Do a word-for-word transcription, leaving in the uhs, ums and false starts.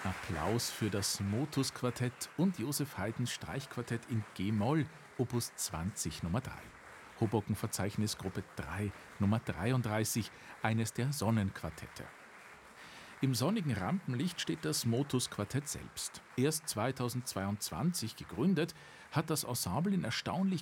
Applaus für das Motus-Quartett und Joseph Haydns Streichquartett in G-Moll, Opus zwanzig Nummer drei. Hoboken-Verzeichnis Gruppe drei, Nummer dreiunddreißig, eines der Sonnenquartette. Im sonnigen Rampenlicht steht das Motus-Quartett selbst. Erst zweitausendzweiundzwanzig gegründet, hat das Ensemble in erstaunlich